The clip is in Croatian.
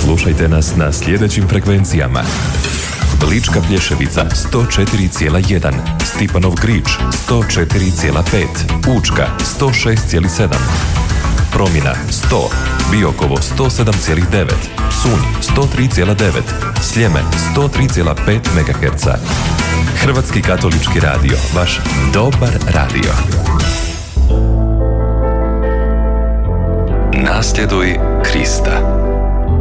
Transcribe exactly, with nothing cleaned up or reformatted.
Slušajte nas na sljedećim frekvencijama: Lička Plješevica sto četiri zarez jedan, Stipanov Grič sto četiri zarez pet, Učka sto šest zarez sedam, Promina sto, Biokovo sto sedam zarez devet, Psunj sto tri zarez devet, Sljeme sto tri zarez pet megaherca. Hrvatski katolički radio, vaš dobar radio. Nasljeduj Krista.